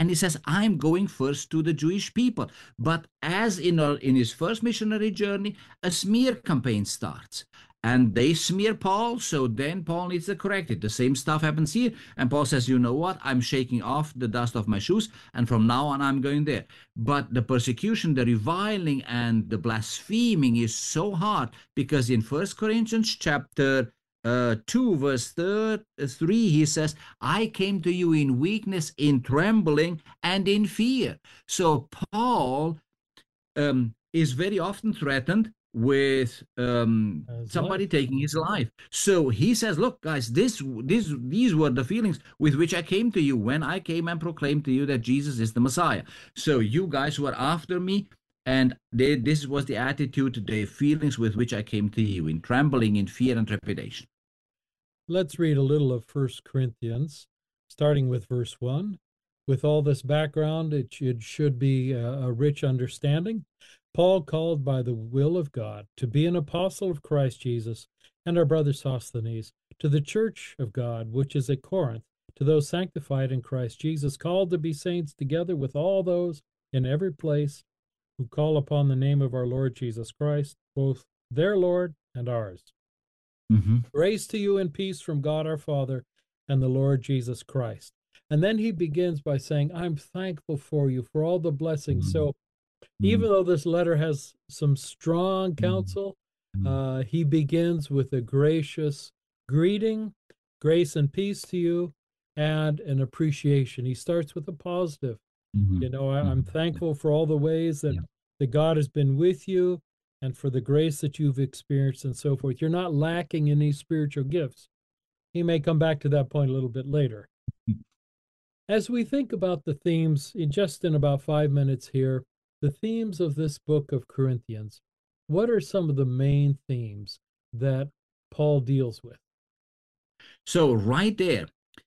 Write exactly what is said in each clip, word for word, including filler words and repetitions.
And he says, I'm going first to the Jewish people. But as in, our, in his first missionary journey, a smear campaign starts. And they smear Paul, so then Paul needs to correct it. The same stuff happens here. And Paul says, you know what? I'm shaking off the dust of my shoes, and from now on, I'm going there. But the persecution, the reviling, and the blaspheming is so hard, because in First Corinthians chapter uh, two, verse three, he says, I came to you in weakness, in trembling, and in fear. So Paul um, is very often threatened with um, somebody life. taking his life. So he says, look, guys, this, this, these were the feelings with which I came to you when I came and proclaimed to you that Jesus is the Messiah. So you guys were after me, and they, this was the attitude, the feelings with which I came to you, in trembling, in fear and trepidation. Let's read a little of First Corinthians, starting with verse one. With all this background, it should, should be a, a rich understanding. Paul, called by the will of God to be an apostle of Christ Jesus, and our brother Sosthenes, to the church of God which is at Corinth, to those sanctified in Christ Jesus, called to be saints, together with all those in every place who call upon the name of our Lord Jesus Christ, both their Lord and ours. Mm-hmm. Grace to you and peace from God our Father and the Lord Jesus Christ. And then he begins by saying, I'm thankful for you, for all the blessings. Mm-hmm. So even though this letter has some strong counsel, uh, he begins with a gracious greeting, grace and peace to you, and an appreciation. He starts with a positive. Mm-hmm. You know, I, I'm thankful for all the ways that, yeah. that God has been with you, and for the grace that you've experienced and so forth. You're not lacking in these spiritual gifts. He may come back to that point a little bit later. As we think about the themes, in just in about five minutes here, the themes of this book of Corinthians, what are some of the main themes that Paul deals with? So right there,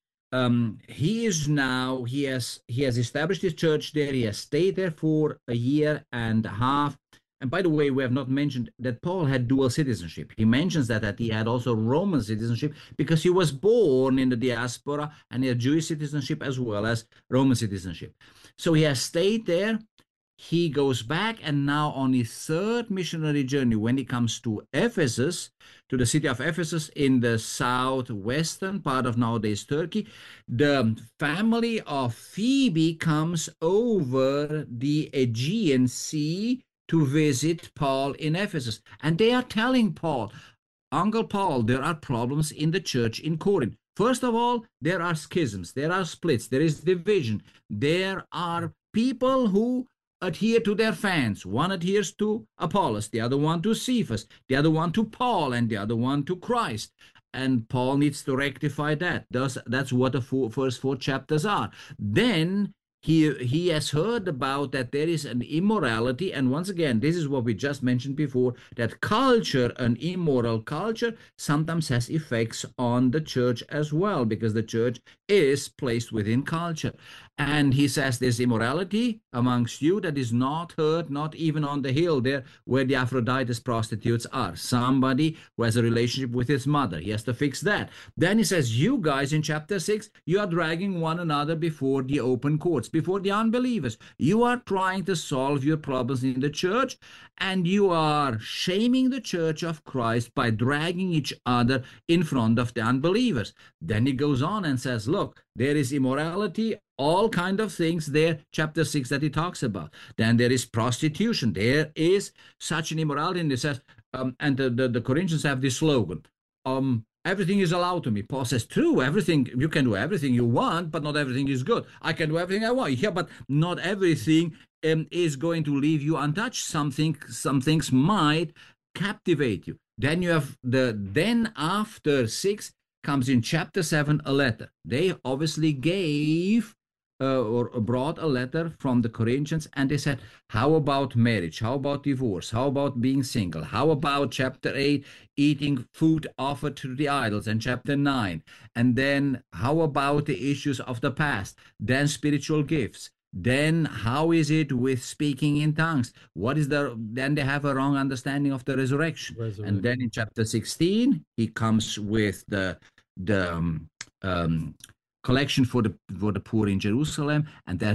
um, he is now, he has, he has established his church there. He has stayed there for a year and a half. And by the way, we have not mentioned that Paul had dual citizenship. He mentions that, that he had also Roman citizenship because he was born in the diaspora, and he had Jewish citizenship as well as Roman citizenship. So he has stayed there. He goes back, and now on his third missionary journey, when he comes to Ephesus, to the city of Ephesus in the southwestern part of nowadays Turkey, the family of Phoebe comes over the Aegean Sea to visit Paul in Ephesus. And they are telling Paul, Uncle Paul, there are problems in the church in Corinth. First of all, there are schisms, there are splits, there is division. There are people who adhere to their fans. One adheres to Apollos, the other one to Cephas, the other one to Paul, and the other one to Christ. And Paul needs to rectify that. Thus, that's what the four, first four chapters are. Then he, he has heard about that there is an immorality. And once again, this is what we just mentioned before, that culture, an immoral culture, sometimes has effects on the church as well, because the church is placed within culture. And he says there's immorality amongst you that is not heard, not even on the hill there where the Aphrodite's prostitutes are. Somebody who has a relationship with his mother. He has to fix that. Then he says, you guys in chapter six, you are dragging one another before the open courts, before the unbelievers. You are trying to solve your problems in the church, and you are shaming the church of Christ by dragging each other in front of the unbelievers. Then he goes on and says, look, there is immorality, all kind of things there, chapter six that he talks about. Then there is prostitution. There is such an immorality. And he says, um, and the, the, the Corinthians have this slogan, um, everything is allowed to me. Paul says, true, everything, you can do everything you want, but not everything is good. I can do everything I want. Yeah, but not everything um, is going to leave you untouched. Something, some things might captivate you. Then you have the, then after six comes in chapter seven, a letter. They obviously gave uh, or brought a letter from the Corinthians, and they said, how about marriage? How about divorce? How about being single? How about chapter eight, eating food offered to the idols, and chapter nine? And then how about the issues of the past? Then spiritual gifts. Then how is it with speaking in tongues? What is the, then they have a wrong understanding of the resurrection. resurrection. And then in chapter sixteen, he comes with the, the um, um, collection for the, for the poor in Jerusalem, and that